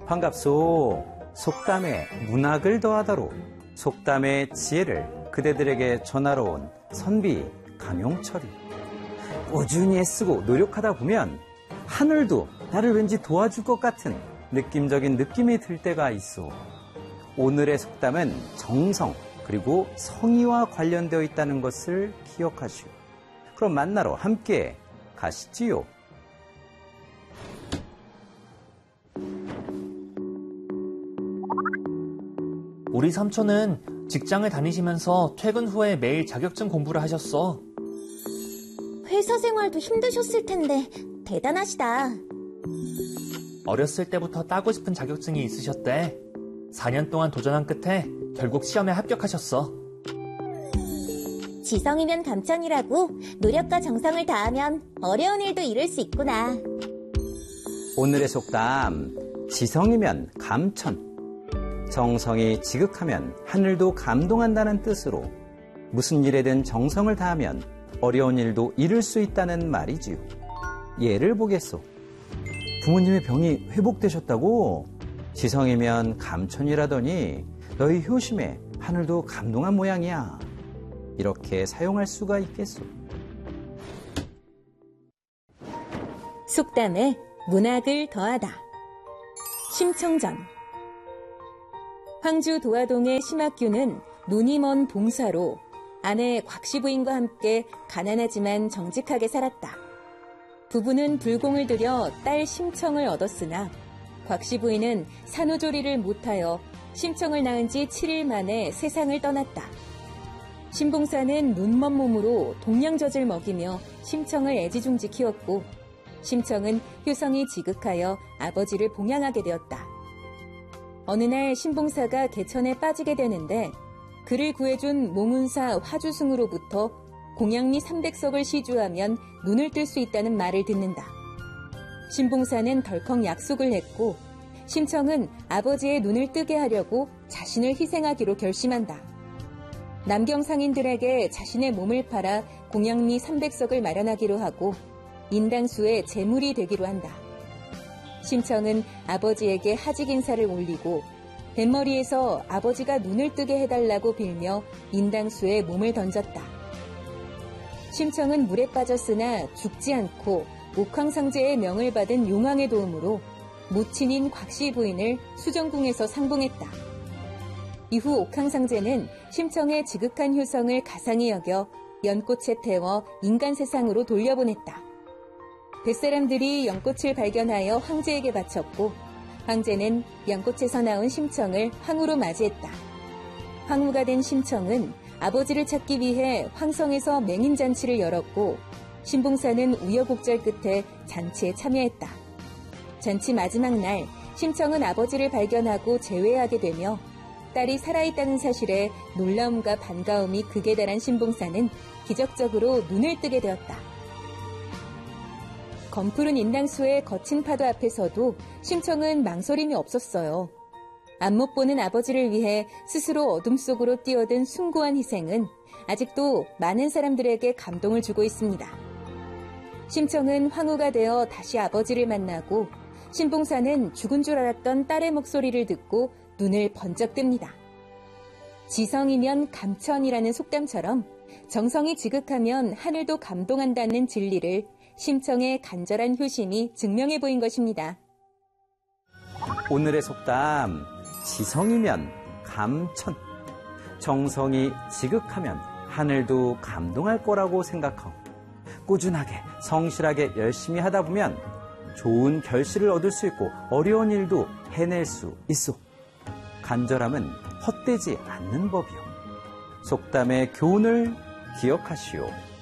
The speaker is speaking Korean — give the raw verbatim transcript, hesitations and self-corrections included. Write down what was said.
반갑소. 속담에 문학을 더하다로 속담의 지혜를 그대들에게 전하러 온 선비 강용철이. 꾸준히 애쓰고 노력하다 보면 하늘도 나를 왠지 도와줄 것 같은 느낌적인 느낌이 들 때가 있어. 오늘의 속담은 정성 그리고 성의와 관련되어 있다는 것을 기억하시오. 그럼 만나러 함께 가시지요. 우리 삼촌은 직장을 다니시면서 퇴근 후에 매일 자격증 공부를 하셨어. 회사 생활도 힘드셨을 텐데 대단하시다. 어렸을 때부터 따고 싶은 자격증이 있으셨대. 사 년 동안 도전한 끝에 결국 시험에 합격하셨어. 지성이면 감천이라고 노력과 정성을 다하면 어려운 일도 이룰 수 있구나. 오늘의 속담, 지성이면 감천. 정성이 지극하면 하늘도 감동한다는 뜻으로 무슨 일에든 정성을 다하면 어려운 일도 이룰 수 있다는 말이지요. 예를 보겠소. 부모님의 병이 회복되셨다고? 지성이면 감천이라더니 너희 효심에 하늘도 감동한 모양이야. 이렇게 사용할 수가 있겠소. 속담에 문학을 더하다. 심청전. 황주 도화동의 심학규는 눈이 먼 봉사로 아내 곽씨 부인과 함께 가난하지만 정직하게 살았다. 부부는 불공을 들여 딸 심청을 얻었으나 곽씨 부인은 산후조리를 못하여 심청을 낳은 지 칠 일 만에 세상을 떠났다. 신봉사는 눈먼 몸으로 동양젖을 먹이며 심청을 애지중지 키웠고 심청은 효성이 지극하여 아버지를 봉양하게 되었다. 어느 날 신봉사가 개천에 빠지게 되는데 그를 구해준 몽운사 화주승으로부터 공양리 삼백석을 시주하면 눈을 뜰 수 있다는 말을 듣는다. 신봉사는 덜컥 약속을 했고 심청은 아버지의 눈을 뜨게 하려고 자신을 희생하기로 결심한다. 남경 상인들에게 자신의 몸을 팔아 공양리 삼백석을 마련하기로 하고 인당수의 제물이 되기로 한다. 심청은 아버지에게 하직 인사를 올리고 뱃머리에서 아버지가 눈을 뜨게 해달라고 빌며 인당수에 몸을 던졌다. 심청은 물에 빠졌으나 죽지 않고 옥황상제의 명을 받은 용왕의 도움으로 모친인 곽씨 부인을 수정궁에서 상봉했다. 이후 옥황상제는 심청의 지극한 효성을 가상히 여겨 연꽃에 태워 인간 세상으로 돌려보냈다. 뱃사람들이 연꽃을 발견하여 황제에게 바쳤고 황제는 연꽃에서 나온 심청을 황후로 맞이했다. 황후가 된 심청은 아버지를 찾기 위해 황성에서 맹인잔치를 열었고 신봉사는 우여곡절 끝에 잔치에 참여했다. 잔치 마지막 날 심청은 아버지를 발견하고 재회하게 되며 딸이 살아있다는 사실에 놀라움과 반가움이 극에 달한 신봉사는 기적적으로 눈을 뜨게 되었다. 검푸른 인당수의 거친 파도 앞에서도 심청은 망설임이 없었어요. 앞못 보는 아버지를 위해 스스로 어둠 속으로 뛰어든 숭고한 희생은 아직도 많은 사람들에게 감동을 주고 있습니다. 심청은 황후가 되어 다시 아버지를 만나고 신봉사는 죽은 줄 알았던 딸의 목소리를 듣고 눈을 번쩍 뜹니다. 지성이면 감천이라는 속담처럼 정성이 지극하면 하늘도 감동한다는 진리를 심청의 간절한 효심이 증명해 보인 것입니다. 오늘의 속담, 지성이면 감천. 정성이 지극하면 하늘도 감동할 거라고 생각하고 꾸준하게 성실하게 열심히 하다 보면 좋은 결실을 얻을 수 있고 어려운 일도 해낼 수 있어. 간절함은 헛되지 않는 법이요. 속담의 교훈을 기억하시오.